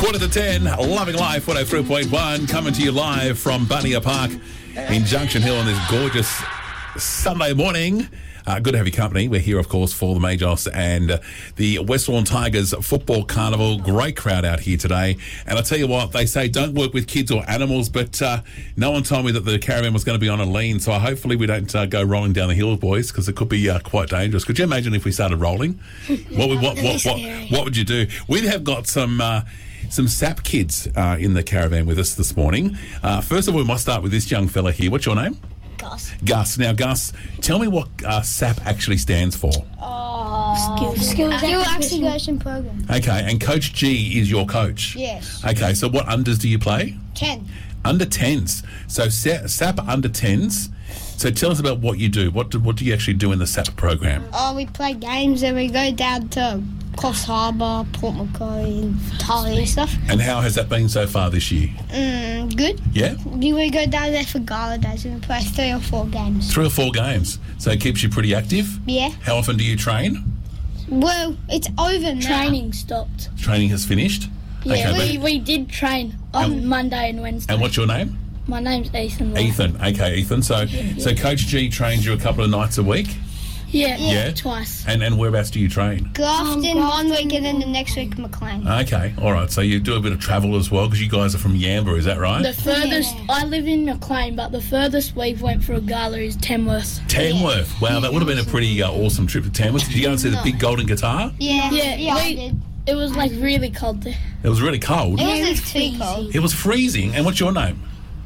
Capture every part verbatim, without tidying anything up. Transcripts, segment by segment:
Quarter to ten, Loving Life one oh three point one, coming to you live from Bunya Park in Junction Hill on this gorgeous Sunday morning. Uh, good to have your company. We're here, of course, for the Majos and uh, the West Lawn Tigers Football Carnival. Great crowd out here today. And I tell you what, they say don't work with kids or animals, but uh, no one told me that the caravan was going to be on a lean, so hopefully we don't uh, go rolling down the hill, boys, because it could be uh, quite dangerous. Could you imagine if we started rolling? what, would, what, what, what, what would you do? We have got some... Uh, Some S A P kids uh, in the caravan with us this morning. Uh, first of all, we must start with this young fella here. What's your name? Gus. Gus. Now, Gus, tell me what uh, S A P actually stands for. Oh, Skills. Skills Skill acquisition. acquisition program. Okay, and Coach G is your coach? Yes. Okay, so what unders do you play? Ten. Under tens. So S A P under tens. So tell us about what you do. What do, what do you actually do in the S A P program? Oh, we play games and we go down to Coffs Harbour, Port Macquarie, and Tully and stuff. And how has that been so far this year? Mm, good. Yeah? We we go down there for gala days and we play three or four games. Three or four games. So it keeps you pretty active? Yeah. How often do you train? Well, it's over now. Training stopped. Training has finished? Yeah, Okay, we, but- we did train on And- Monday and Wednesday. And what's your name? My name's Ethan. Law. Ethan. Okay, Ethan. So so Coach G trains you a couple of nights a week? Yeah, Yeah. twice. And and whereabouts do you train? Grafton Um, one week and then the next week McLean. Okay, all right. So you do a bit of travel as well because you guys are from Yamba, is that right? The furthest, Yeah. I live in McLean, but the furthest we've went for a gala is Tamworth. Tamworth. Wow, that would have been a pretty uh, awesome trip to Tamworth. Did you go and see the big golden guitar? Yeah. Yeah, yeah, I we- did. It was like really cold there. It was really cold. It Yeah, wasn't it's too freezing. cold. It was freezing. And what's your name?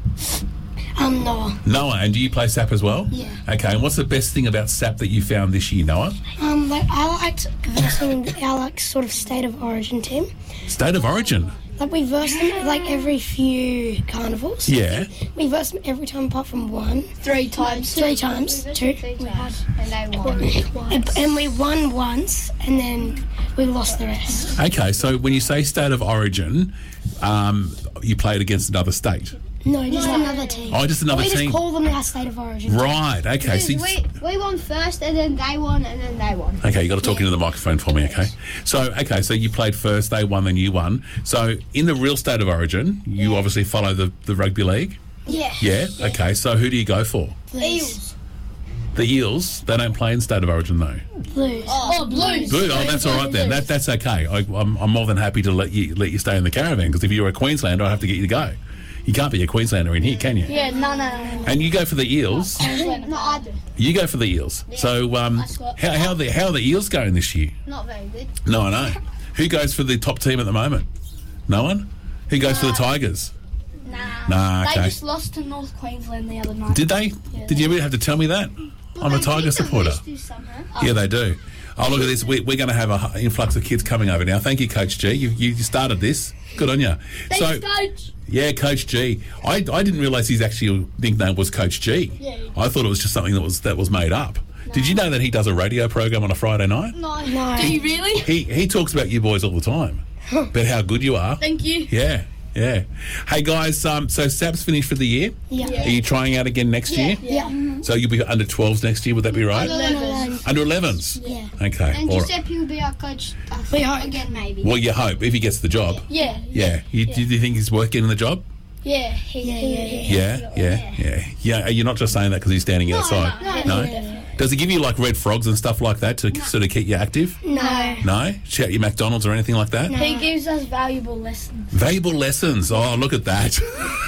Um, Noah. Noah. And do you play S A P as well? Yeah. Okay, and what's the best thing about S A P that you found this year, Noah? Um, like I liked versing our like sort of state of origin team. State of Origin. Like we verse them like every few carnivals. Yeah. We verse them every time apart from one, Three times. three times, two, Three times. And they won. and, and we won once, and then we lost the rest. Okay, so when you say State of Origin, um, you played against another state. No, just another team. Oh, just another we team. just call them our state of origin. Right, okay. So, we, we won first and then they won and then they won. okay, you got to talk into the microphone for me, okay? So, okay, so you played first, they won, then you won. So, in the real State of Origin, you obviously follow the, the rugby league? Yeah. Yeah? Okay, so who do you go for? Blues. The Eels, they don't play in State of Origin, though. Blues. Oh, Blues. Blue, oh, that's all right then. That, that's okay. I, I'm, I'm more than happy to let you let you stay in the caravan, because if you're a Queenslander, I have to get you to go. You can't be a Queenslander in here, can you? Yeah, no, no, no. And you go for the Eels. No, I do. You go for the Eels. So, um, how, how, the, how are the Eels going this year? Not very good. No, I know. Who goes for the top team at the moment? No one? Who goes for the Tigers? Nah. Nah, They okay. just lost to North Queensland the other night. Did they? Did you ever have to tell me that? I'm a Tiger supporter. Yeah, they do. Oh, look at this. We, we're going to have an influx of kids coming over now. Thank you, Coach G. You, you started this. Good on you. Thanks, Coach. Yeah, Coach G. I, I didn't realise his actual nickname was Coach G. Yeah. I thought it was just something that was that was made up. Did you know that he does a radio program on a Friday night? No. No. Do you really? He he talks about you boys all the time, about how good you are. Thank you. Yeah, yeah. Hey guys, um, so S A P's finished for the year. Yeah. Are you trying out again next year? Yeah. So you'll be under twelves next year. Would that be right? Eleven. Under elevens. Yeah. Okay. And All right. Giuseppe will be our coach uh, We hope. again, maybe. Well, you hope if he gets the job. Yeah. Yeah. You, Do you think he's worth getting the job? Yeah. He, Yeah, he, yeah, he- Yeah, yeah, yeah. Yeah. You're not just saying that because he's standing outside. no, No. Does he give you like red frogs and stuff like that to sort of keep you active? No. No. Shout your McDonald's or anything like that? He gives us valuable lessons. Valuable lessons. Oh, look at that.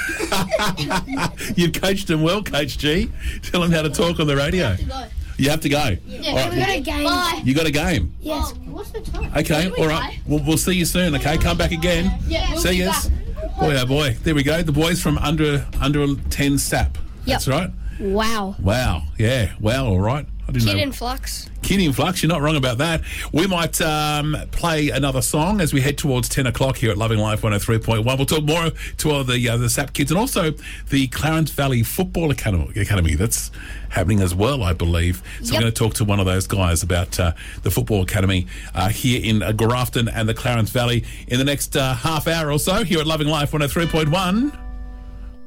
You've coached him well, Coach G. Tell him how to talk on the radio. You have to go. Yeah. All right, We got a game. Bye. you got a game. Yes. What's the time? Okay, all right. We'll, we'll see you soon, okay? Come back again. Yeah, we'll See be yous. back. Boy, oh boy. There we go. The boys from under under ten S A P. That's right. Wow. Wow. Yeah. Wow. All right. I didn't know. Flux. Kid in Flux, you're not wrong about that. We might um, play another song as we head towards ten o'clock here at Loving Life one oh three point one. We'll talk more to all the, uh, the S A P kids and also the Clarence Valley Football Academy, Academy that's happening as well, I believe. So we're going to talk to one of those guys about uh, the Football Academy uh, here in uh, Grafton and the Clarence Valley in the next uh, half hour or so here at Loving Life one oh three point one.